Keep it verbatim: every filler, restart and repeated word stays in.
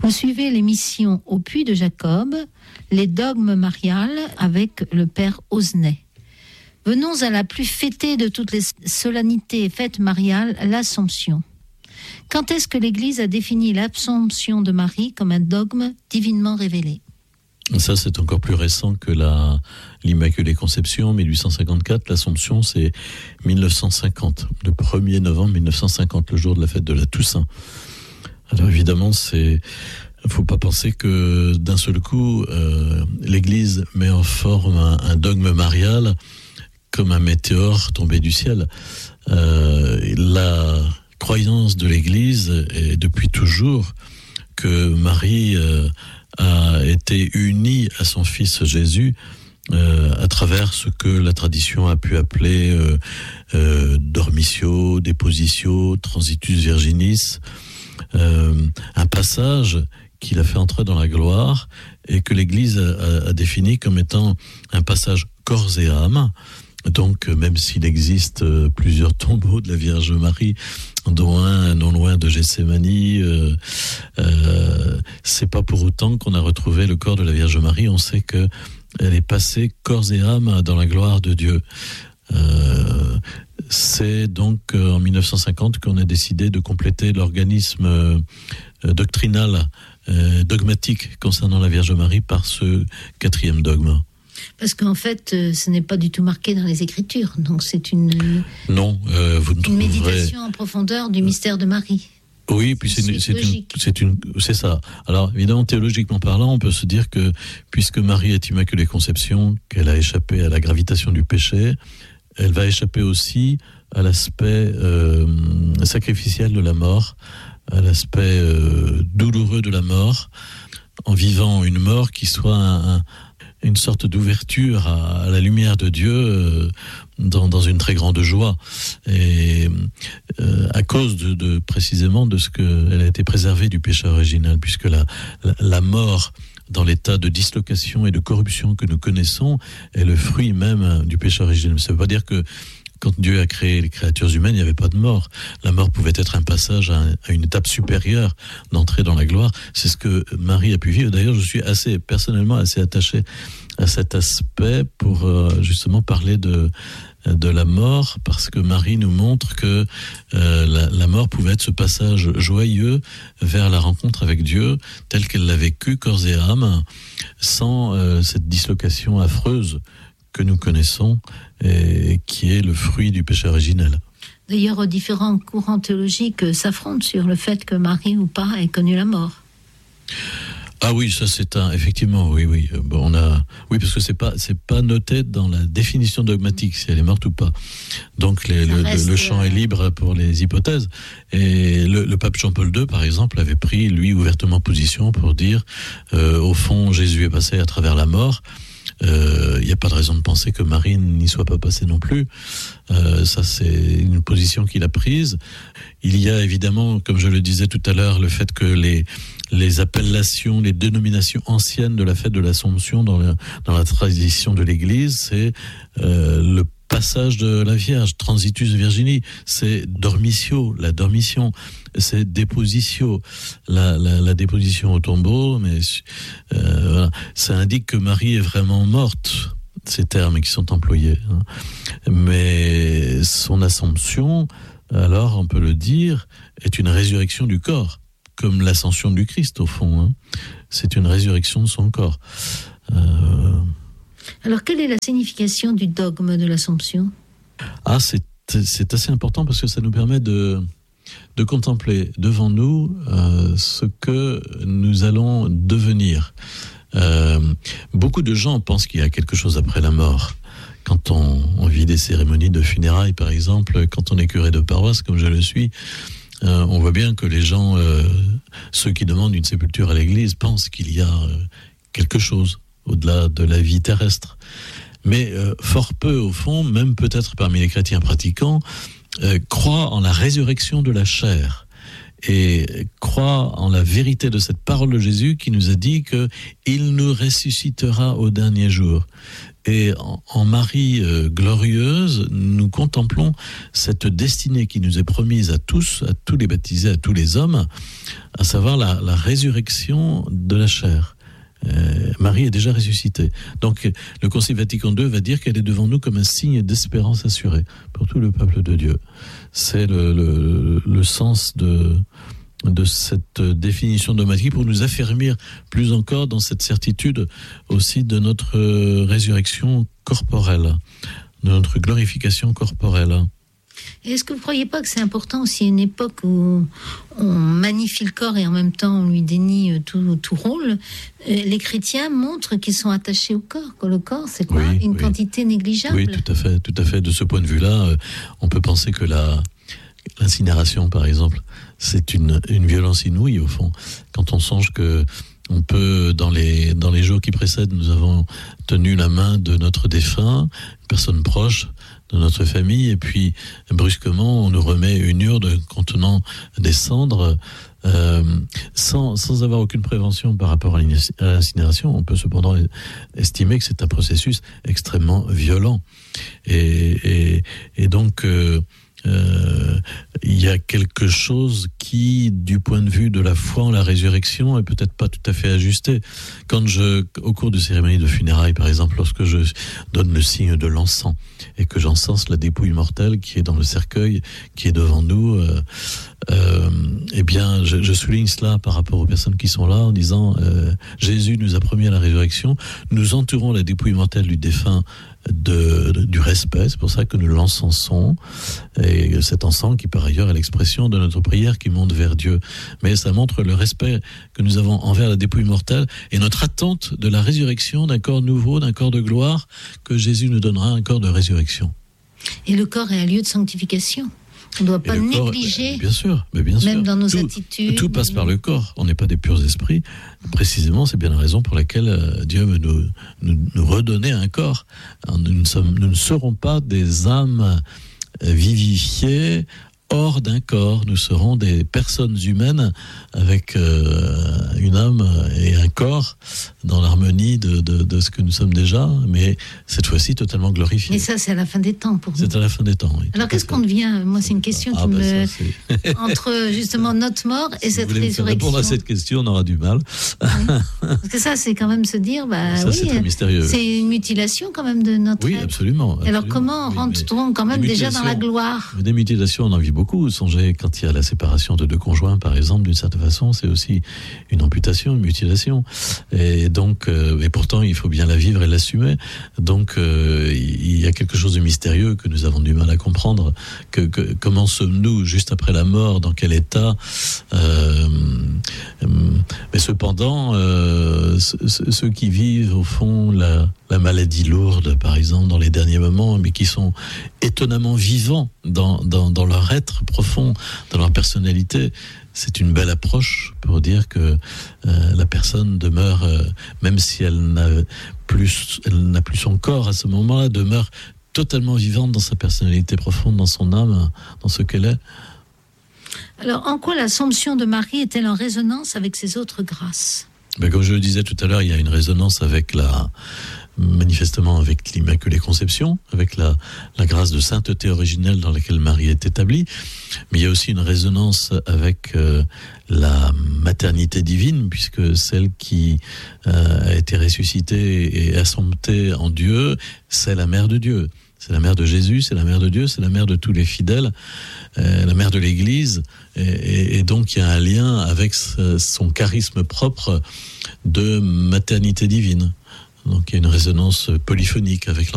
Vous suivez l'émission Au Puy de Jacob, les dogmes mariales avec le père Osnet. Venons à la plus fêtée de toutes les solennités et fêtes mariales, l'Assomption. Quand est-ce que l'Église a défini l'Assomption de Marie comme un dogme divinement révélé ? Ça, c'est encore plus récent que la, l'Immaculée Conception, mille huit cent cinquante-quatre. L'Assomption, c'est mille neuf cent cinquante, le premier novembre mille neuf cent cinquante, le jour de la fête de la Toussaint. Alors évidemment, c'est, faut pas penser que d'un seul coup, euh, l'Église met en forme un, un dogme marial comme un météore tombé du ciel. Euh, la croyance de l'Église est depuis toujours que Marie euh, a été unie à son fils Jésus euh, à travers ce que la tradition a pu appeler euh, euh, dormitio, depositio, transitus virginis, euh, un passage qui l'a fait entrer dans la gloire et que l'Église a, a défini comme étant un passage corps et âme. Donc, même s'il existe plusieurs tombeaux de la Vierge Marie, dont un non loin de Gethsémani, euh, euh, c'est pas pour autant qu'on a retrouvé le corps de la Vierge Marie. On sait que elle est passée corps et âme dans la gloire de Dieu. Euh, c'est donc en mille neuf cent cinquante qu'on a décidé de compléter l'organisme euh, doctrinal, euh, dogmatique concernant la Vierge Marie par ce quatrième dogme. Parce qu'en fait, euh, ce n'est pas du tout marqué dans les Écritures. Donc c'est une, non, euh, vous ne une trouverez... méditation en profondeur du mystère de Marie. Oui, puis c'est, c'est, c'est, une, c'est, une, c'est ça. Alors évidemment, théologiquement parlant, on peut se dire que puisque Marie est Immaculée Conception, qu'elle a échappé à la gravitation du péché, elle va échapper aussi à l'aspect euh, sacrificiel de la mort, à l'aspect euh, douloureux de la mort, en vivant une mort qui soit un, un une sorte d'ouverture à, à la lumière de Dieu euh, dans, dans une très grande joie. Et euh, à cause de, de précisément de ce qu'elle a été préservée du péché original, puisque la, la, la mort dans l'état de dislocation et de corruption que nous connaissons est le fruit même du péché original. Ça ne veut pas dire que quand Dieu a créé les créatures humaines, il n'y avait pas de mort. La mort pouvait être un passage à, un, à une étape supérieure d'entrée dans la gloire. C'est ce que Marie a pu vivre. D'ailleurs, je suis assez, personnellement, assez attaché à cet aspect pour euh, justement parler de, de la mort, parce que Marie nous montre que euh, la, la mort pouvait être ce passage joyeux vers la rencontre avec Dieu, tel qu'elle l'a vécu, corps et âme, sans euh, cette dislocation affreuse que nous connaissons et qui est le fruit du péché originel. D'ailleurs, différents courants théologiques s'affrontent sur le fait que Marie ou pas ait connu la mort. Ah oui, ça c'est un, effectivement, oui, oui. Bon, on a, oui, parce que c'est pas, c'est pas noté dans la définition dogmatique si elle est morte ou pas. Donc les, le, reste, le champ euh... est libre pour les hypothèses. Et le, le pape Jean-Paul deux, par exemple, avait pris lui ouvertement position pour dire, euh, au fond, Jésus est passé à travers la mort. Il euh, n'y a pas de raison de penser que Marie n'y soit pas passée non plus. Euh, ça, c'est une position qu'il a prise. Il y a évidemment, comme je le disais tout à l'heure, le fait que les, les appellations, les dénominations anciennes de la fête de l'Assomption dans, le, dans la tradition de l'Église, c'est euh, le passage de la Vierge, transitus virginis, c'est dormitio, la dormition, c'est dépositio, la, la, la déposition au tombeau, mais euh, voilà. Ça indique que Marie est vraiment morte, ces termes qui sont employés. Hein. Mais son assomption, alors on peut le dire, est une résurrection du corps, comme l'ascension du Christ au fond. Hein. C'est une résurrection de son corps. Euh... Alors, quelle est la signification du dogme de l'Assomption ? Ah, c'est, c'est assez important parce que ça nous permet de, de contempler devant nous euh, ce que nous allons devenir. Euh, beaucoup de gens pensent qu'il y a quelque chose après la mort. Quand on, on vit des cérémonies de funérailles, par exemple, quand on est curé de paroisse, comme je le suis, euh, on voit bien que les gens, euh, ceux qui demandent une sépulture à l'église, pensent qu'il y a euh, quelque chose au-delà de la vie terrestre. Mais euh, fort peu, au fond, même peut-être parmi les chrétiens pratiquants, euh, croient en la résurrection de la chair. et croit en la vérité de cette parole de Jésus qui nous a dit qu'il nous ressuscitera au dernier jour. Et en, en Marie euh, glorieuse, nous contemplons cette destinée qui nous est promise à tous, à tous les baptisés, à tous les hommes, à savoir la, la résurrection de la chair. Euh, Marie est déjà ressuscitée. Donc le Concile Vatican deux va dire qu'elle est devant nous comme un signe d'espérance assurée pour tout le peuple de Dieu. C'est le, le, le sens de... de cette définition dogmatique pour nous affermir plus encore dans cette certitude aussi de notre résurrection corporelle, de notre glorification corporelle. Et est-ce que vous ne croyez pas que c'est important aussi à une époque où on magnifie le corps et en même temps on lui dénie tout, tout rôle? Les chrétiens montrent qu'ils sont attachés au corps. Que le corps, c'est quoi? Oui, Une oui. quantité négligeable. Oui, tout à fait, tout à fait. De ce point de vue-là, on peut penser que la L'incinération, par exemple, c'est une, une violence inouïe, au fond. Quand on songe que on peut, dans les, dans les jours qui précèdent, nous avons tenu la main de notre défunt, une personne proche de notre famille, et puis, brusquement, on nous remet une urne contenant des cendres, euh, sans, sans avoir aucune prévention par rapport à l'incinération. On peut cependant estimer que c'est un processus extrêmement violent. Et, et, et donc, euh, Euh, il y a quelque chose qui, du point de vue de la foi en la résurrection, est peut-être pas tout à fait ajusté. Quand je, au cours de cérémonies de funérailles, par exemple, lorsque je donne le signe de l'encens et que j'encense la dépouille mortelle qui est dans le cercueil, qui est devant nous, euh, euh, eh bien, je, je souligne cela par rapport aux personnes qui sont là en disant euh, Jésus nous a promis à la résurrection, nous entourons la dépouille mortelle du défunt De, de, du respect, c'est pour ça que nous l'encensons, et cet encens qui par ailleurs est l'expression de notre prière qui monte vers Dieu, mais ça montre le respect que nous avons envers la dépouille mortelle et notre attente de la résurrection d'un corps nouveau, d'un corps de gloire, que Jésus nous donnera, un corps de résurrection. Et le corps est un lieu de sanctification. On ne doit pas négliger, corps, bien sûr, mais bien même sûr. dans nos tout, attitudes. Tout passe par le corps. On n'est pas des purs esprits. Précisément, c'est bien la raison pour laquelle euh, Dieu veut nous, nous, nous redonner un corps. Alors, nous, ne sommes, nous ne serons pas des âmes vivifiées hors d'un corps. Nous serons des personnes humaines avec euh, une âme et un corps dans l'harmonie de, de, de ce que nous sommes déjà, mais cette fois-ci totalement glorifiés. Mais ça, c'est à la fin des temps pour nous. C'est à la fin des temps, oui. Alors, qu'est-ce qu'on devient? Moi, c'est une question ah, qui bah me... Ça, entre justement notre mort et si cette vous voulez résurrection. me faire répondre à cette question, on aura du mal. Oui. Parce que ça, c'est quand même se dire, bah ça, oui, c'est très mystérieux. C'est une mutilation quand même de notre Oui, être. absolument, absolument. Alors, comment oui, rentre-t-on quand même déjà dans la gloire? Des mutilations, on en vit beaucoup. Songez, quand il y a la séparation de deux conjoints, par exemple, d'une certaine façon, c'est aussi une amputation, une mutilation. Et donc, euh, et pourtant, il faut bien la vivre et l'assumer. Donc, euh, il y a quelque chose de mystérieux que nous avons du mal à comprendre. Que, que, comment sommes-nous juste après la mort? Dans quel état? euh, Mais cependant, euh, ceux qui vivent, au fond, la, la maladie lourde, par exemple, dans les derniers moments, mais qui sont étonnamment vivants dans, dans, dans leur être profond, dans leur personnalité, c'est une belle approche pour dire que euh, la personne demeure, euh, même si elle n'a plus, elle n'a plus son corps à ce moment-là, demeure totalement vivante dans sa personnalité profonde, dans son âme, dans ce qu'elle est. Alors, en quoi l'Assomption de Marie est-elle en résonance avec ses autres grâces? Ben, comme je le disais tout à l'heure, il y a une résonance avec la, manifestement avec l'Immaculée Conception, avec la, la grâce de sainteté originelle dans laquelle Marie est établie, mais il y a aussi une résonance avec euh, la maternité divine, puisque celle qui euh, a été ressuscitée et assomptée en Dieu, c'est la mère de Dieu. C'est la mère de Jésus, c'est la mère de Dieu, c'est la mère de tous les fidèles, euh, la mère de l'Église. Et, et, et donc, il y a un lien avec son charisme propre de maternité divine. Donc, il y a une résonance polyphonique avec